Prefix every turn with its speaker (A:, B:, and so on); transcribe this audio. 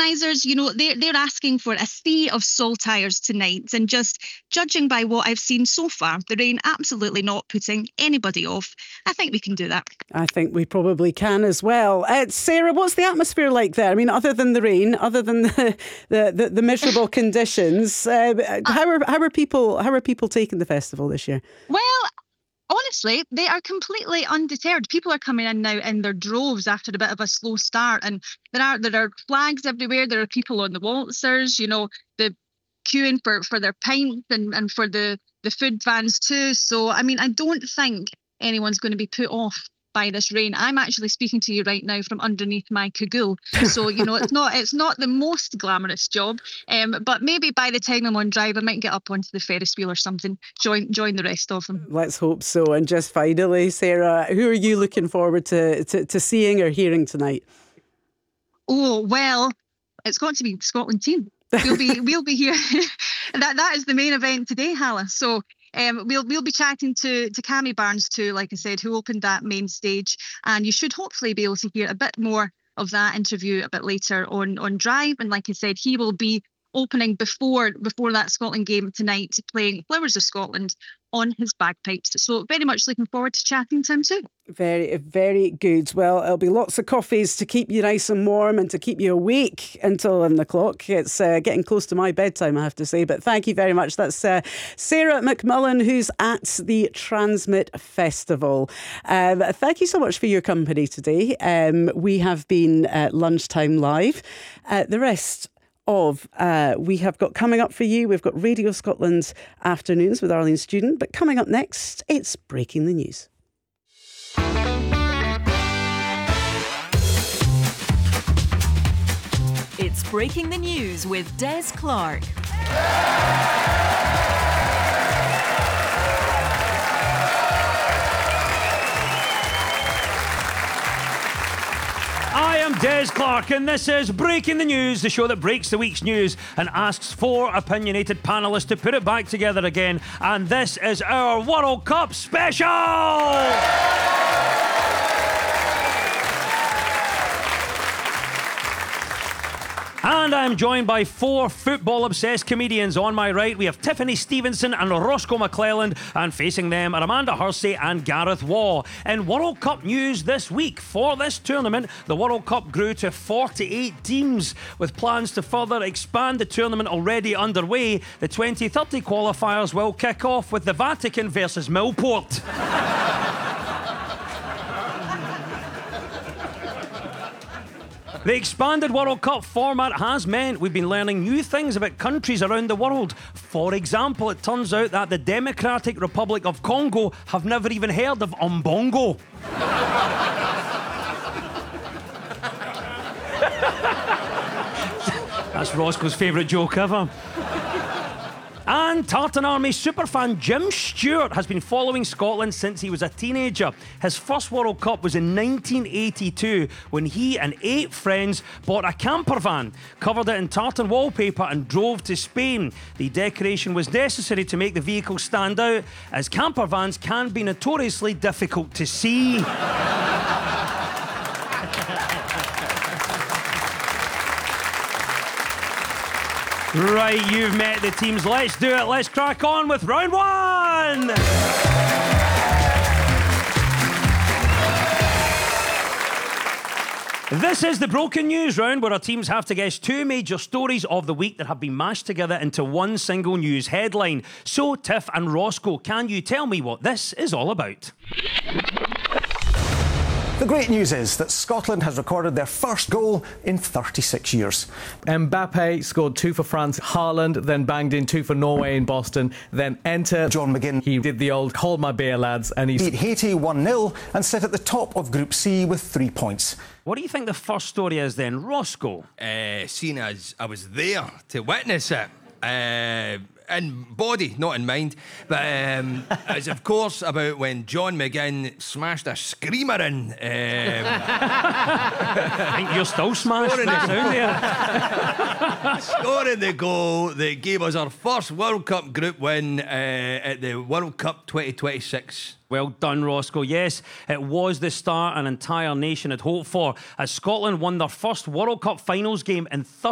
A: organisers, they're asking for a sea of saltires tonight, and just judging by what I've seen so far, the rain absolutely not putting anybody off. I think we can do that.
B: I think we probably can as well. Sarah, what's the atmosphere like there? I mean, other than the rain, other than the miserable conditions, how are people taking the festival this year?
A: Well, honestly, they are completely undeterred. People are coming in now in their droves after a bit of a slow start, and there are flags everywhere. There are people on the waltzers, the queuing for their pints and for the food vans too. So, I mean, I don't think anyone's going to be put off by this rain. I'm actually speaking to you right now from underneath my cagoule, so it's not the most glamorous job, but maybe by the time I'm on drive I might get up onto the Ferris wheel or something, join the rest of them.
B: Let's hope so. And just finally, Sarah, who are you looking forward to seeing or hearing tonight?
A: Oh, well, it's got to be the Scotland team. We'll be here. that is the main event today, Hala. So we'll be chatting to Cammy Barnes too, like I said, who opened that main stage, and you should hopefully be able to hear a bit more of that interview a bit later on Drive. And like I said, he will be opening before that Scotland game tonight, playing Flowers of Scotland on his bagpipes. So very much looking forward to chatting to him too.
B: Very, very good. Well, it'll be lots of coffees to keep you nice and warm and to keep you awake until 11 o'clock. It's getting close to my bedtime, I have to say. But thank you very much. That's Sarah McMullen, who's at the Transmit Festival. Thank you so much for your company today. We have been Lunchtime Live. The rest of we have got coming up for you. We've got Radio Scotland Afternoons with Arlene Student, but coming up next, it's Breaking the News.
C: It's Breaking the News with Des Clark.
D: I am Des Clark, and this is Breaking the News, the show that breaks the week's news and asks four opinionated panellists to put it back together again. And this is our World Cup special! And I'm joined by four football-obsessed comedians. On my right, we have Tiffany Stevenson and Roscoe McClelland, and facing them are Amanda Hersey and Gareth Waugh. In World Cup news this week, for this tournament, the World Cup grew to 48 teams, with plans to further expand the tournament already underway. The 2030 qualifiers will kick off with the Vatican versus Millport. The expanded World Cup format has meant we've been learning new things about countries around the world. For example, it turns out that the Democratic Republic of Congo have never even heard of Umbongo. That's Roscoe's favourite joke ever. And Tartan Army superfan Jim Stewart has been following Scotland since he was a teenager. His first World Cup was in 1982 when he and 8 friends bought a camper van, covered it in tartan wallpaper and drove to Spain. The decoration was necessary to make the vehicle stand out, as camper vans can be notoriously difficult to see. Right, you've met the teams. Let's do it. Let's crack on with round one. This is the Broken News round, where our teams have to guess 2 major stories of the week that have been mashed together into one single news headline. So, Tiff and Roscoe, can you tell me what this is all about?
E: The great news is that Scotland has recorded their first goal in 36 years.
F: Mbappe scored 2 for France, Haaland then banged in 2 for Norway in Boston, then enter
E: John McGinn.
F: He did the old hold my beer lads, and he
E: beat Haiti 1-0 and sit at the top of Group C with 3 points.
D: What do you think the first story is then, Roscoe?
G: Seeing as I was there to witness it, in body, not in mind, but it's of course about when John McGinn smashed a screamer in.
D: I think you're still smashed there.
G: Scoring the goal that gave us our first World Cup group win at the World Cup 2026.
D: Well done, Roscoe. Yes, it was the start an entire nation had hoped for, as Scotland won their first World Cup finals game in